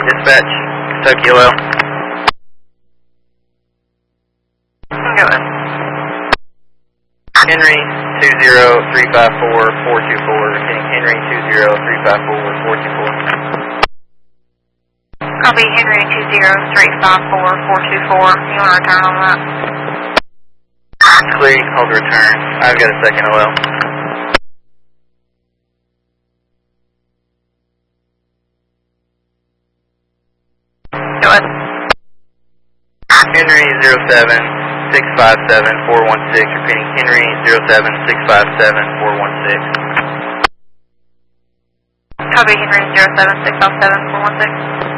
Dispatch, Kentucky OL. Go ahead. Henry 20354-424, getting Henry 20354-424. Copy Henry 20354-424. You want to return on that? Clear, hold the return. I've got a second OL. Go ahead. Henry 07657-416, repeating Henry 07657-416. Copy Henry 07657-416.